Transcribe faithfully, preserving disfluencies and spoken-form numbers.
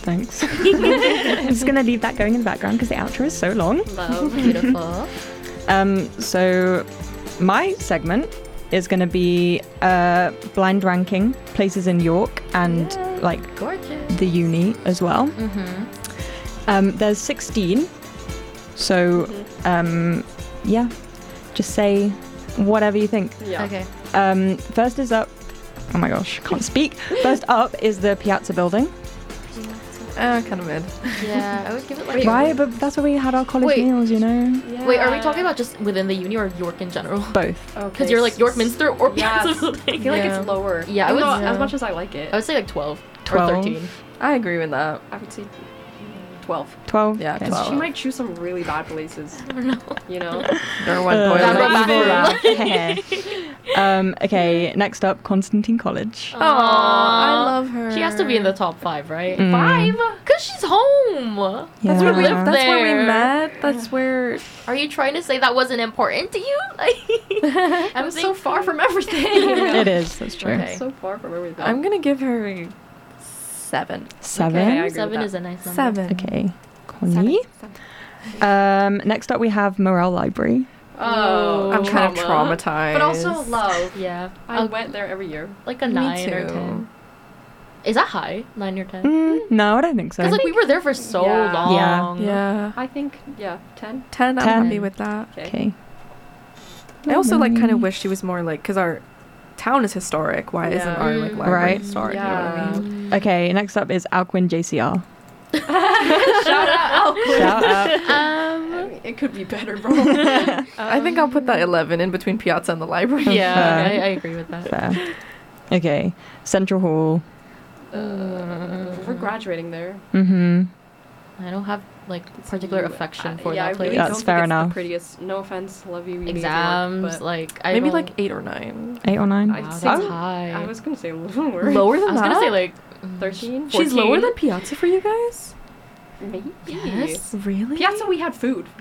thanks. I'm just gonna leave that going in the background because the outro is so long. Love, beautiful. Um, so my segment is gonna be uh blind ranking places in York and Yeah. like Gorgeous. the uni as well. Mm-hmm. Um, there's sixteen, so um, yeah, just say whatever you think. Yeah. Okay. Um, first is up. Oh my gosh, can't speak. First up is the Piazza building. Uh, kind of mid. Yeah, I would give it like. Right, but that's where we had our college Wait. meals, you know. Yeah. Wait, are we talking about just within the uni or York in general? Both. Okay. Because you're like York Minster or Yes. Piazza I Building. feel like Yeah. it's lower. Yeah, I Even would- though, yeah. as much as I like it, I would say like twelve, twelve. or thirteen. I agree with that. I would say twelve. Twelve. Yeah, Okay. twelve. She might choose some really bad places, I don't know. you know? There one Uh, toilet. That evil. um, okay, next up, Constantine College. Aw, I love her. She has to be in the top five, right? Mm. Five? Cause she's home. That's where we. Yeah. That's where we there. met. That's where. Are you trying to say that wasn't important to you? Like, I'm I'm so far from everything. It is. That's true. Okay. So far from everything. I'm gonna give her a seven. Seven. Okay, I agree Seven with is that. a nice number. Seven. Okay. Seven. Connie. Seven. Um, next up we have Morel Library. Oh, I'm kind of trauma. traumatized. But also love. Yeah. I I'll- went there every year. like a Me nine or too. ten. Is that high? Nine or ten? Mm, no, I don't think so. Because like we were there for so Yeah. long. Yeah. I think, yeah, ten. Ten. I'm Ten. happy with that. Okay. I also like kind of Mm. wish she was more like, because our town is historic. Why isn't Yeah. our like Mm. library Right. historic? You know Yeah. what I mean? Okay, next up is Alcuin J C R. Shout out Alcuin. Shout out. Um. I mean, it could be better, bro. I think I'll put that eleven in between Piazza and the library. Yeah, Fair. I, I agree with that. Fair. Okay, Central Hall. Uh, we're graduating there. Mm-hmm. I don't have like particular You- affection uh, for yeah, that I place. really That's don't fair think enough. It's the prettiest. No offense, love you. you need to work, Exams, but like I Maybe don't- like eight or nine. Eight or nine. I'd Wow, say- that's Oh. high. I was gonna say lower. Lower than I was that? gonna say like thirteen. She's lower fourteen. than Piazza for you guys? Maybe. Yes. Really? Piazza, we had food.